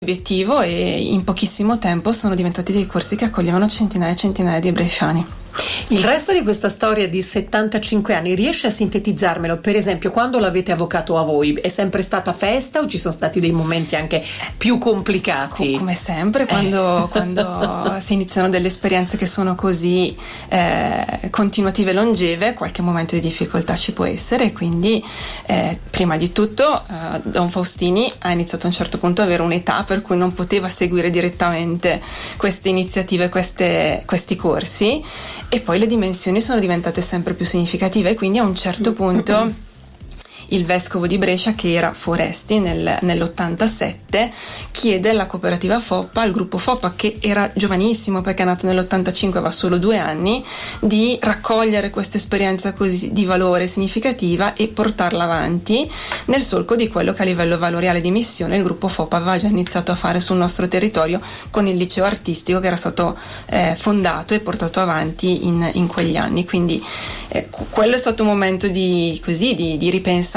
obiettivo, e in pochissimo tempo sono diventati dei corsi che accoglievano centinaia e centinaia di bresciani. Il resto di questa storia di 75 anni riesce a sintetizzarmelo? Per esempio, quando l'avete avvocato a voi, è sempre stata festa o ci sono stati dei momenti anche più complicati? Come sempre, quando si iniziano delle esperienze che sono così continuative e longeve, qualche momento di difficoltà ci può essere, quindi prima di tutto Don Faustini ha iniziato a un certo punto ad avere un'età per cui non poteva seguire direttamente queste iniziative, questi corsi, e poi le dimensioni sono diventate sempre più significative, e quindi a un certo punto il vescovo di Brescia, che era Foresti nell'87, chiede alla cooperativa Foppa, al gruppo Foppa, che era giovanissimo perché è nato nell'85, aveva solo 2 anni, di raccogliere questa esperienza così di valore significativa e portarla avanti nel solco di quello che a livello valoriale di missione il gruppo Foppa aveva già iniziato a fare sul nostro territorio con il liceo artistico che era stato fondato e portato avanti in quegli anni. Quindi quello è stato un momento di ripensamento,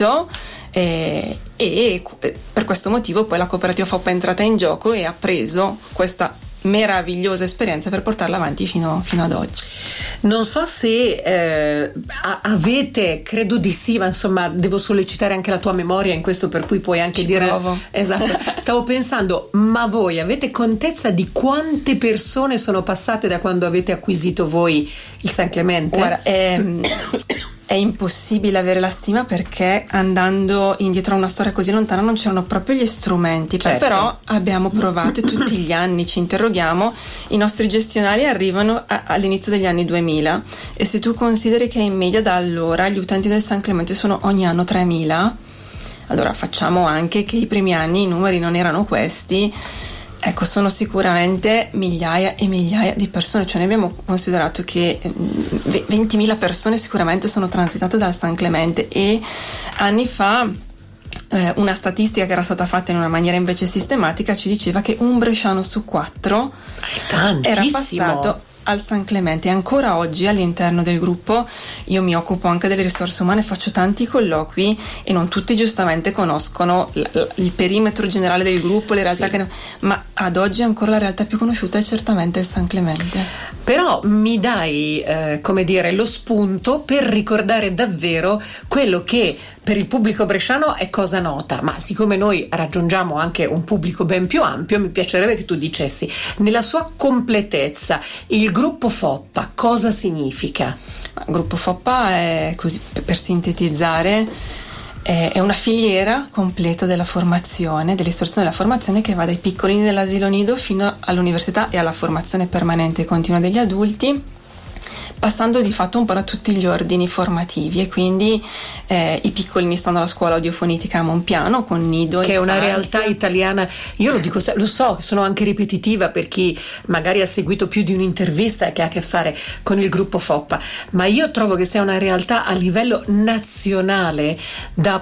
e per questo motivo poi la cooperativa Foppa è entrata in gioco e ha preso questa meravigliosa esperienza per portarla avanti fino ad oggi. Non so se avete, credo di sì, ma insomma devo sollecitare anche la tua memoria in questo, per cui puoi anche dire provo. Esatto. Stavo pensando, ma voi avete contezza di quante persone sono passate da quando avete acquisito voi il San Clemente? Guarda, è impossibile avere la stima, perché andando indietro a una storia così lontana non c'erano proprio gli strumenti. Certo. Però abbiamo provato e tutti gli anni ci interroghiamo. I nostri gestionali arrivano all'inizio degli anni 2000, e se tu consideri che in media da allora gli utenti del San Clemente sono ogni anno 3.000, allora facciamo anche che i primi anni i numeri non erano questi. Ecco, sono sicuramente migliaia e migliaia di persone, cioè noi abbiamo considerato che 20.000 persone sicuramente sono transitate dal San Clemente, e anni fa una statistica che era stata fatta in una maniera invece sistematica ci diceva che un bresciano su 4 era passato al San Clemente. E ancora oggi all'interno del gruppo io mi occupo anche delle risorse umane, faccio tanti colloqui e non tutti giustamente conoscono il perimetro generale del gruppo, le realtà, sì, ma ad oggi ancora la realtà più conosciuta è certamente il San Clemente. Però mi dai come dire lo spunto per ricordare davvero quello che per il pubblico bresciano è cosa nota, ma siccome noi raggiungiamo anche un pubblico ben più ampio, mi piacerebbe che tu dicessi nella sua completezza il gruppo Foppa cosa significa? Il gruppo Foppa è, così per sintetizzare, è una filiera completa della formazione, dell'istruzione della formazione, che va dai piccolini dell'asilo nido fino all'università e alla formazione permanente e continua degli adulti, passando di fatto un po' da tutti gli ordini formativi. E quindi i piccolini stanno alla scuola audiofonitica a Monpiano con Nido, che è una realtà italiana. Io lo dico, lo so, sono anche ripetitiva per chi magari ha seguito più di un'intervista che ha a che fare con il gruppo Foppa, ma io trovo che sia una realtà a livello nazionale da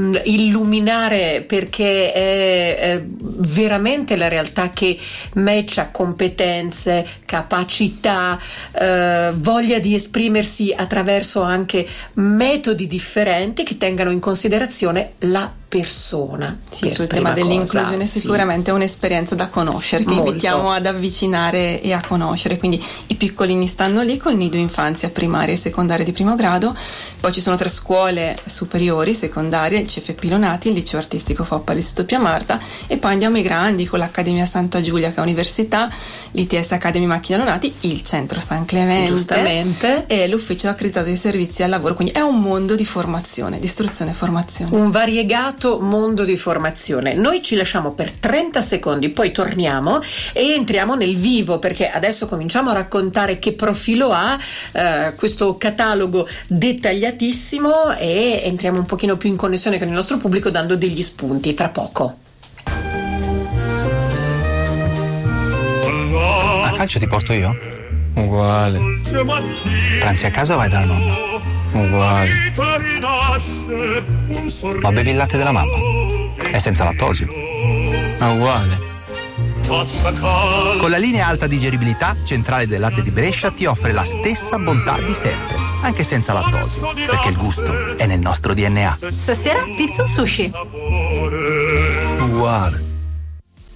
illuminare, perché è veramente la realtà che matcha competenze, capacità, voglia di esprimersi attraverso anche metodi differenti che tengano in considerazione la persona. Sì, sul tema dell'inclusione sicuramente è un'esperienza da conoscere, che invitiamo ad avvicinare e a conoscere. Quindi i piccolini stanno lì col nido infanzia primaria e secondaria di primo grado, poi ci sono 3 scuole superiori secondarie, il CF Pilonati, il liceo artistico Foppa, l'Istituto Pia Marta, e poi andiamo ai grandi con l'Accademia Santa Giulia, che è università, l'ITS Academy Macchina Donati, il Centro San Clemente, giustamente, e l'Ufficio Accreditato di Servizi al Lavoro. Quindi è un mondo di formazione, di istruzione e formazione, un variegato mondo di formazione. Noi ci lasciamo per 30 secondi, poi torniamo e entriamo nel vivo, perché adesso cominciamo a raccontare che profilo ha questo catalogo dettagliatissimo, e entriamo un pochino più in connessione con il nostro pubblico dando degli spunti fra poco. A calcio ti porto io? Uguale. Pranzi a casa o vai dalla nonna? Uguale. Ma bevi il latte della mamma? È senza lattosio. Ma uguale. Con la linea alta digeribilità, Centrale del Latte di Brescia ti offre la stessa bontà di sempre, anche senza lattosio, perché il gusto è nel nostro DNA. Stasera pizza o sushi? Uguale.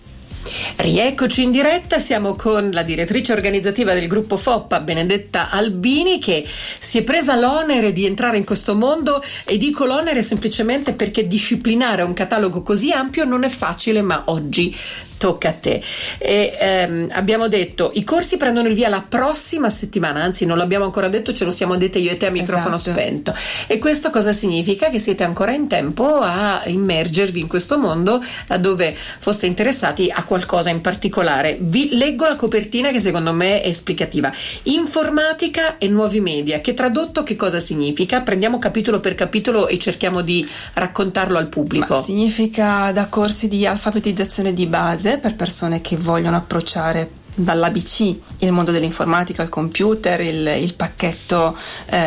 Rieccoci in diretta, siamo con la direttrice organizzativa del gruppo Foppa, Benedetta Albini, che si è presa l'onere di entrare in questo mondo, e dico l'onere semplicemente perché disciplinare un catalogo così ampio non è facile, ma oggi tocca a te. E abbiamo detto i corsi prendono il via la prossima settimana, anzi non l'abbiamo ancora detto, ce lo siamo dette io e te a microfono spento. E questo cosa significa? Che siete ancora in tempo a immergervi in questo mondo, laddove foste interessati a qualcosa in particolare. Vi leggo la copertina, che secondo me è esplicativa. Informatica e nuovi media, che tradotto che cosa significa? Prendiamo capitolo per capitolo e cerchiamo di raccontarlo al pubblico. Ma significa da corsi di alfabetizzazione di base per persone che vogliono approcciare dall'ABC il mondo dell'informatica, il computer, il pacchetto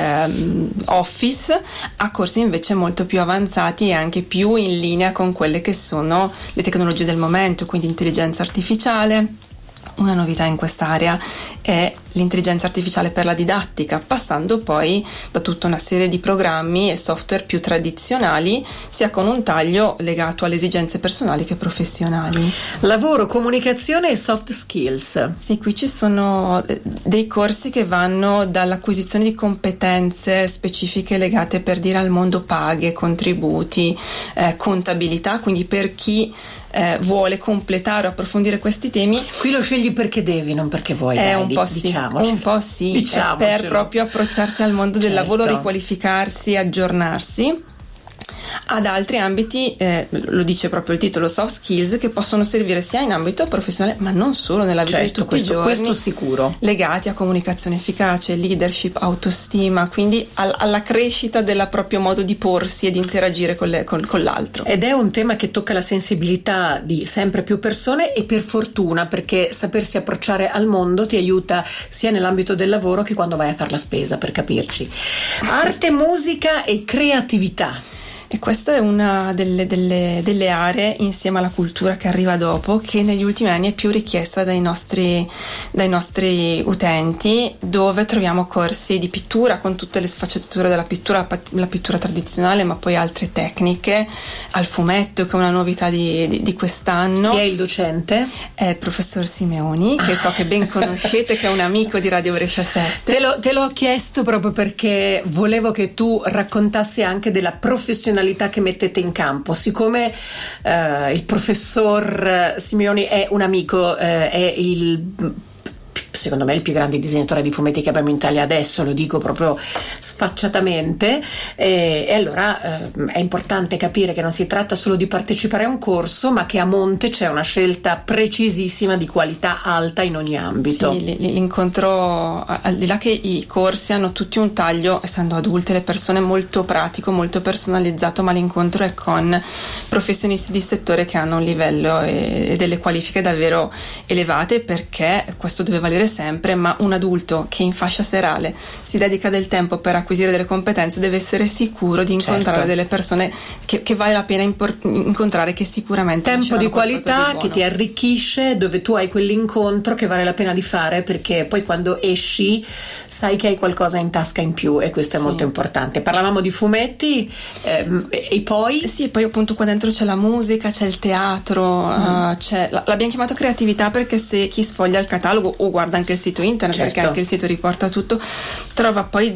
Office, a corsi invece molto più avanzati e anche più in linea con quelle che sono le tecnologie del momento, quindi intelligenza artificiale. Una novità in quest'area è l'intelligenza artificiale per la didattica, passando poi da tutta una serie di programmi e software più tradizionali, sia con un taglio legato alle esigenze personali che professionali. Lavoro, comunicazione e soft skills. Sì, qui ci sono dei corsi che vanno dall'acquisizione di competenze specifiche legate, per dire, al mondo paghe, contributi, contabilità, quindi per chi vuole completare o approfondire questi temi. Qui lo scegli perché devi, non perché vuoi. Un po' sì, per proprio approcciarsi al mondo del lavoro, riqualificarsi, aggiornarsi. Ad altri ambiti, lo dice proprio il titolo, soft skills, che possono servire sia in ambito professionale ma non solo, nella vita di tutti i giorni, questo sicuro, legati a comunicazione efficace, leadership, autostima, quindi alla crescita del proprio modo di porsi e di interagire con l'altro. Ed è un tema che tocca la sensibilità di sempre più persone, e per fortuna, perché sapersi approcciare al mondo ti aiuta sia nell'ambito del lavoro che quando vai a fare la spesa, per capirci. Arte, musica e creatività. E questa è una delle aree, insieme alla cultura che arriva dopo, che negli ultimi anni è più richiesta dai nostri utenti, dove troviamo corsi di pittura con tutte le sfaccettature della pittura, la pittura tradizionale, ma poi altre tecniche, al fumetto, che è una novità di quest'anno. Chi è il docente? È il professor Simeoni, che so che ben conoscete, che è un amico di Radio Brescia 7. Te l'ho chiesto proprio perché volevo che tu raccontassi anche della professionalità che mettete in campo. Siccome il professor Simeoni è un amico, è secondo me il più grande disegnatore di fumetti che abbiamo in Italia adesso, lo dico proprio sfacciatamente, e allora è importante capire che non si tratta solo di partecipare a un corso, ma che a monte c'è una scelta precisissima di qualità alta in ogni ambito. Sì, l'incontro, al di là che i corsi hanno tutti un taglio, essendo adulte le persone, molto pratico, molto personalizzato, ma l'incontro è con professionisti di settore che hanno un livello e delle qualifiche davvero elevate, perché questo deve valere sempre, ma un adulto che in fascia serale si dedica del tempo per acquisire delle competenze deve essere sicuro di incontrare delle persone che vale la pena incontrare, che sicuramente tempo di qualità, di che ti arricchisce, dove tu hai quell'incontro che vale la pena di fare, perché poi quando esci sai che hai qualcosa in tasca in più, e questo è molto importante. Parlavamo di fumetti, e poi? Sì, poi appunto qua dentro c'è la musica, c'è il teatro, l'abbiamo chiamato creatività perché se chi sfoglia il catalogo o guarda anche il sito internet, perché anche il sito riporta tutto, trova poi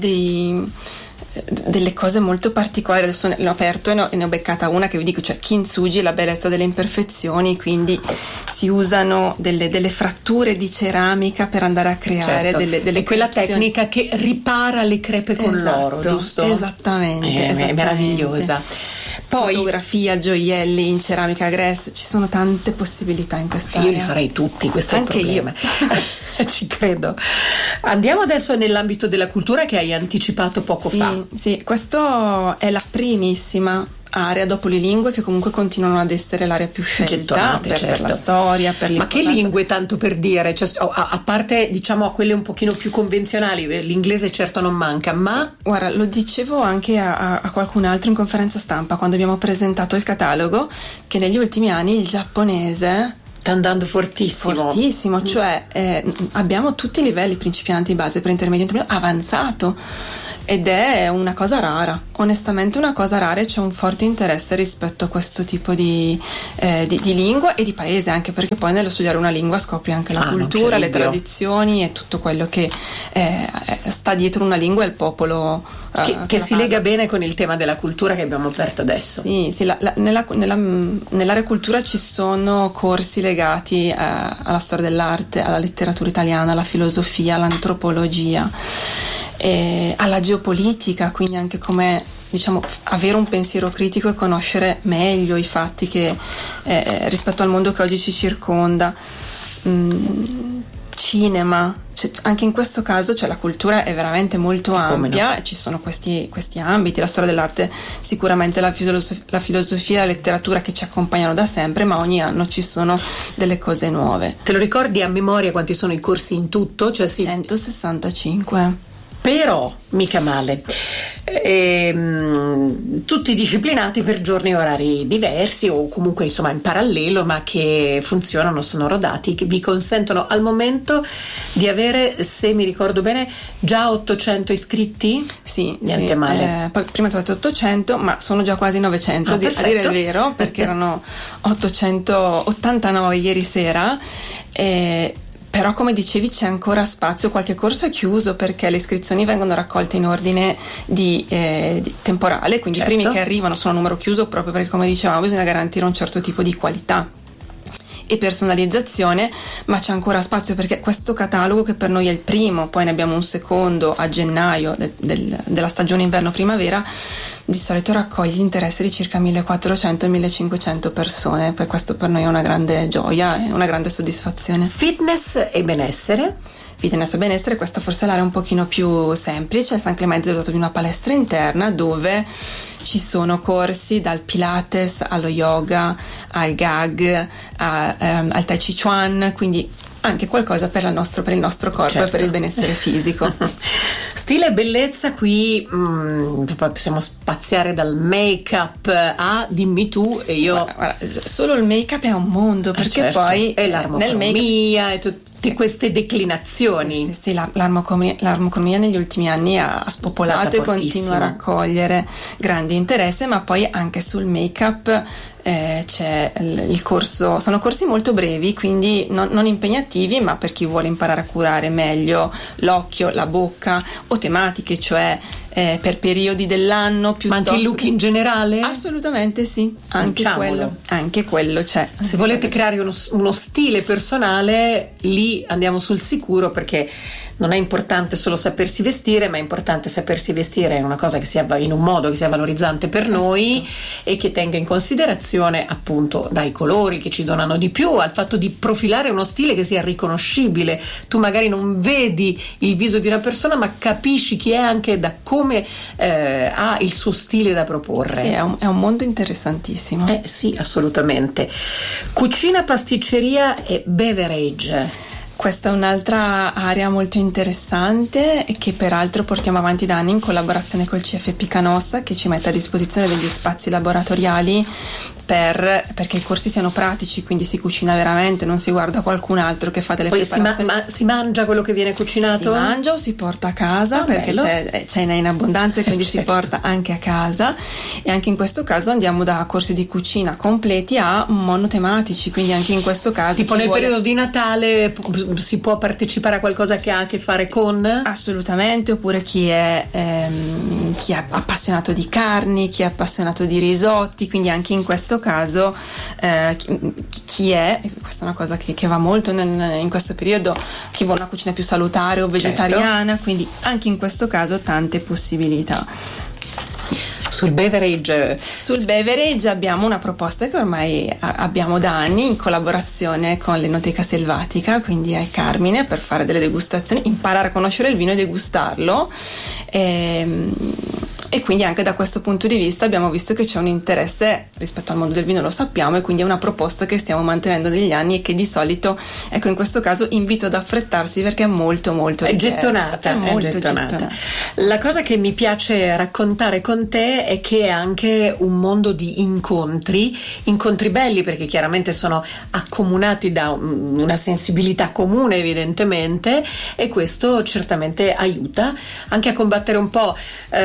delle cose molto particolari. Adesso ne ho aperto e ne ho beccata una che vi dico, cioè Kintsugi, la bellezza delle imperfezioni, quindi si usano delle fratture di ceramica per andare a creare delle quella tecnica che ripara le crepe con l'oro, giusto? Esattamente. È meravigliosa. Poi fotografia, gioielli in ceramica gress, ci sono tante possibilità in quest'area. Io li farei tutti, questo anche è il problema. Io ci credo. Andiamo adesso nell'ambito della cultura, che hai anticipato poco fa. Sì, questo è la primissima area dopo le lingue, che comunque continuano ad essere l'area più scelta per la storia, per l'importanza. Ma che lingue, tanto per dire, cioè, a parte diciamo a quelle un pochino più convenzionali, l'inglese certo non manca, ma guarda, lo dicevo anche a qualcun altro in conferenza stampa quando abbiamo presentato il catalogo, che negli ultimi anni il giapponese sta andando fortissimo, cioè abbiamo tutti i livelli, principianti, base, preintermedio, avanzato. ed è una cosa rara, onestamente una cosa rara, e c'è un forte interesse rispetto a questo tipo di lingua e di paese, anche perché poi nello studiare una lingua scopri anche la cultura, le tradizioni e tutto quello che sta dietro una lingua e il popolo che si lega bene con il tema della cultura che abbiamo aperto adesso. Sì, nell'area cultura ci sono corsi legati alla storia dell'arte, alla letteratura italiana, alla filosofia, all'antropologia, alla geopolitica, quindi anche come, diciamo, avere un pensiero critico e conoscere meglio i fatti che rispetto al mondo che oggi ci circonda. Cinema, anche in questo caso la cultura è veramente molto ampia, no? Ci sono questi ambiti, la storia dell'arte, sicuramente la filosofia, la letteratura che ci accompagnano da sempre, ma ogni anno ci sono delle cose nuove. Te lo ricordi a memoria quanti sono i corsi in tutto? 165. Però mica male, tutti disciplinati per giorni e orari diversi, o comunque insomma in parallelo, ma che funzionano, sono rodati, che vi consentono al momento di avere, se mi ricordo bene, già 800 iscritti? Sì, niente male. Poi prima tu hai detto 800, ma sono già quasi 900, a dire il vero, perché erano 889 ieri sera. Però come dicevi c'è ancora spazio, qualche corso è chiuso perché le iscrizioni vengono raccolte in ordine di temporale, quindi i primi che arrivano sono a numero chiuso, proprio perché, come dicevamo, bisogna garantire un certo tipo di qualità e personalizzazione, ma c'è ancora spazio perché questo catalogo, che per noi è il primo, poi ne abbiamo un secondo a gennaio della stagione inverno-primavera, di solito raccoglie l'interesse di circa 1400-1500 persone, poi questo per noi è una grande gioia e una grande soddisfazione. Fitness e benessere, questa forse è l'area un pochino più semplice. San Clemente è dotato di una palestra interna dove ci sono corsi dal Pilates allo yoga, al gag, al Tai Chi Chuan, quindi anche qualcosa per il nostro corpo e per il benessere fisico. Stile e bellezza, qui possiamo spaziare dal make-up a dimmi tu e io. Guarda, solo il make-up è un mondo, perché poi e l'armocromia e tutte queste declinazioni. Sì, l'armocromia negli ultimi anni ha spopolato e continua a raccogliere grande interesse, ma poi anche sul make-up c'è il corso, sono corsi molto brevi, quindi non impegnativi, ma per chi vuole imparare a curare meglio l'occhio, la bocca, o tematiche, cioè per periodi dell'anno piuttosto. Ma anche il look in generale? Assolutamente sì, anche quello c'è. Se volete creare uno stile personale, lì andiamo sul sicuro, perché non è importante solo sapersi vestire, ma è importante sapersi vestire in una cosa che sia in un modo che sia valorizzante per noi e che tenga in considerazione appunto dai colori che ci donano di più al fatto di profilare uno stile che sia riconoscibile. Tu magari non vedi il viso di una persona, ma capisci chi è anche da come ha il suo stile da proporre. Sì, è un mondo interessantissimo. Sì, assolutamente. Cucina, pasticceria e beverage. Questa è un'altra area molto interessante e che peraltro portiamo avanti da anni in collaborazione col CFP Canossa, che ci mette a disposizione degli spazi laboratoriali perché i corsi siano pratici, quindi si cucina veramente, non si guarda qualcun altro che fa delle preparazioni. Si mangia quello che viene cucinato? Si mangia o si porta a casa, perché c'è in abbondanza e quindi si porta anche a casa, e anche in questo caso andiamo da corsi di cucina completi a monotematici, quindi anche in questo caso tipo nel periodo di Natale si può partecipare a qualcosa che ha a che fare con? Assolutamente, oppure chi è appassionato di carni, chi è appassionato di risotti, quindi anche in questo caso questa è una cosa che va molto in questo periodo, chi vuole una cucina più salutare o vegetariana, quindi anche in questo caso tante possibilità. Sul beverage abbiamo una proposta che ormai abbiamo da anni in collaborazione con l'Enoteca Selvatica, quindi al Carmine, per fare delle degustazioni, imparare a conoscere il vino e degustarlo. E quindi anche da questo punto di vista abbiamo visto che c'è un interesse rispetto al mondo del vino, lo sappiamo, e quindi è una proposta che stiamo mantenendo negli anni e che di solito, ecco, in questo caso invito ad affrettarsi perché è molto molto gettonata. La cosa che mi piace raccontare con te è che è anche un mondo di incontri belli, perché chiaramente sono accomunati da una sensibilità comune evidentemente, e questo certamente aiuta anche a combattere un po',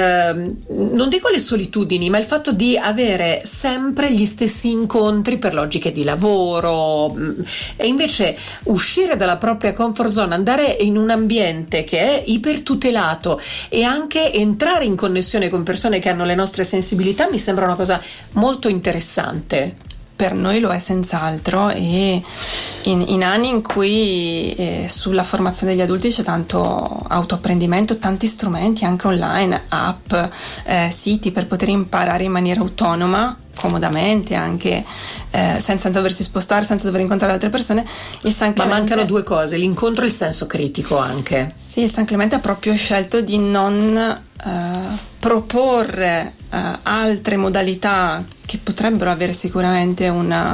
non dico le solitudini, ma il fatto di avere sempre gli stessi incontri per logiche di lavoro, e invece uscire dalla propria comfort zone, andare in un ambiente che è ipertutelato e anche entrare in connessione con persone che hanno le nostre sensibilità mi sembra una cosa molto interessante. Per noi lo è senz'altro, e in anni in cui sulla formazione degli adulti c'è tanto autoapprendimento, tanti strumenti anche online, app, siti per poter imparare in maniera autonoma, comodamente, anche senza doversi spostare, senza dover incontrare altre persone. Il San Clemente, ma mancano due cose, l'incontro e il senso critico anche. Sì, il San Clemente ha proprio scelto di non proporre altre modalità che potrebbero avere sicuramente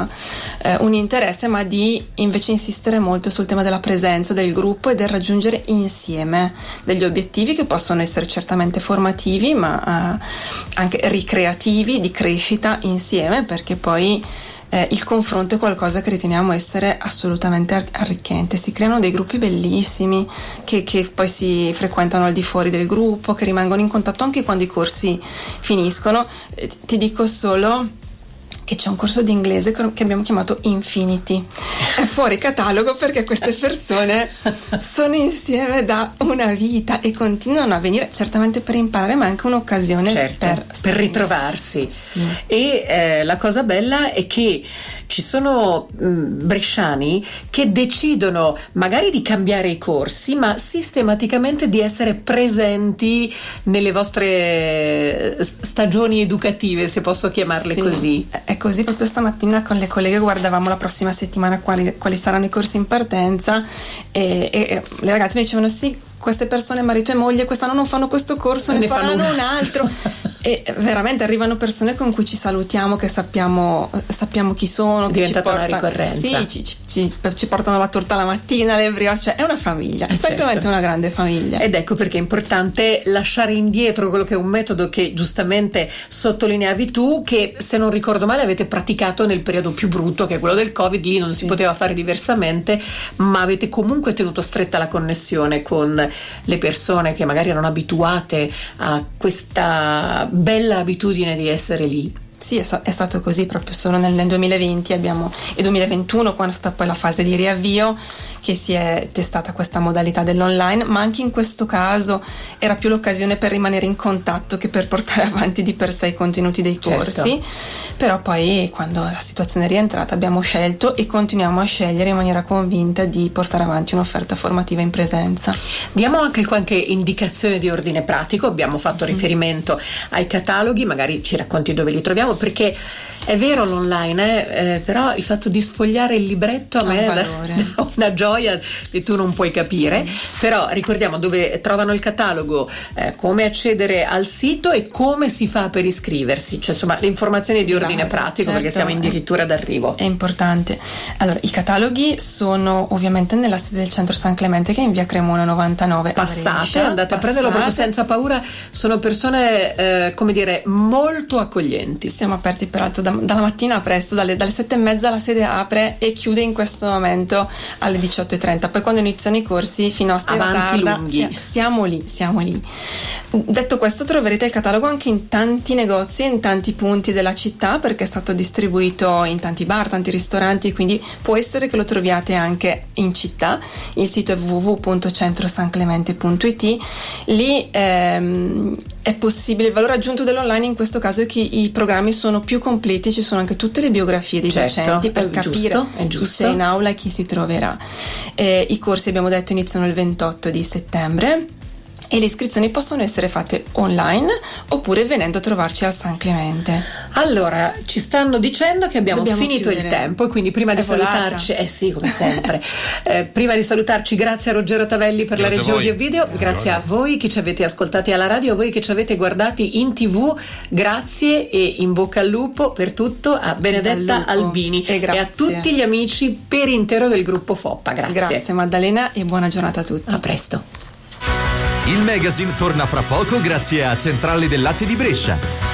un interesse, ma di invece insistere molto sul tema della presenza del gruppo e del raggiungere insieme degli obiettivi che possono essere certamente formativi, ma anche ricreativi, di crescita insieme, perché poi il confronto è qualcosa che riteniamo essere assolutamente arricchente. Si creano dei gruppi bellissimi che poi si frequentano al di fuori del gruppo, che rimangono in contatto anche quando i corsi finiscono. Ti dico solo che c'è un corso di inglese che abbiamo chiamato Infinity, è fuori catalogo perché queste persone sono insieme da una vita e continuano a venire, certamente per imparare, ma anche un'occasione per ritrovarsi. Sì. E la cosa bella è che ci sono bresciani che decidono magari di cambiare i corsi, ma sistematicamente di essere presenti nelle vostre stagioni educative, se posso chiamarle così. È così. Proprio stamattina con le colleghe guardavamo la prossima settimana quali saranno i corsi in partenza, e le ragazze mi dicevano: sì, queste persone, marito e moglie, quest'anno non fanno questo corso, ne faranno un altro. E veramente arrivano persone con cui ci salutiamo, che sappiamo chi sono, è diventata una ricorrenza. Sì, ci portano la torta la mattina, le brioche, cioè è una famiglia, è esattamente una grande famiglia. Ed ecco perché è importante lasciare indietro quello che è un metodo che giustamente sottolineavi tu, che se non ricordo male avete praticato nel periodo più brutto, che è quello del Covid. Lì non si poteva fare diversamente, ma avete comunque tenuto stretta la connessione con le persone che magari erano abituate a questa bella abitudine di essere lì. Sì, è stato così proprio solo nel 2020 e 2021, quando è stata poi la fase di riavvio, che si è testata questa modalità dell'online, ma anche in questo caso era più l'occasione per rimanere in contatto che per portare avanti di per sé i contenuti dei corsi. Però poi, quando la situazione è rientrata, abbiamo scelto e continuiamo a scegliere in maniera convinta di portare avanti un'offerta formativa in presenza. Diamo anche qualche indicazione di ordine pratico. Abbiamo fatto riferimento ai cataloghi, magari ci racconti dove li troviamo, perché è vero l'online, però il fatto di sfogliare il libretto a me dà una gioia che tu non puoi capire. Però ricordiamo dove trovano il catalogo, come accedere al sito e come si fa per iscriversi, cioè insomma le informazioni di ordine pratico, perché siamo addirittura d'arrivo. È importante. Allora, i cataloghi sono ovviamente nella sede del centro San Clemente, che è in via Cremona 99. Passate, andate a prenderlo proprio senza paura, sono persone come dire molto accoglienti. Siamo aperti peraltro dalla mattina presto, dalle 7:30 la sede apre e chiude in questo momento alle 18:30. Poi quando iniziano i corsi fino a sera tarda siamo lì. Detto questo, troverete il catalogo anche in tanti negozi e in tanti punti della città, perché è stato distribuito in tanti bar, tanti ristoranti, quindi può essere che lo troviate anche in città. Il sito è www.centrosanclemente.it. Lì è possibile. Il valore aggiunto dell'online in questo caso è che i programmi sono più completi, ci sono anche tutte le biografie dei docenti per capire chi c'è in aula e chi si troverà. I corsi, abbiamo detto, iniziano il 28 di settembre e le iscrizioni possono essere fatte online oppure venendo a trovarci al San Clemente. Allora, ci stanno dicendo che dobbiamo finito chiudere. il tempo, e quindi prima di salutarci, sì, come sempre, prima di salutarci, grazie a Ruggero Tavelli per Grazie la regia a voi. audio e video, grazie a voi che ci avete ascoltati alla radio, a voi che ci avete guardati in TV, grazie e in bocca al lupo per tutto a Benedetta Albini e a tutti gli amici per intero del gruppo Foppa. Grazie Maddalena e buona giornata a tutti. A presto. Il magazine torna fra poco grazie a Centrale del Latte di Brescia.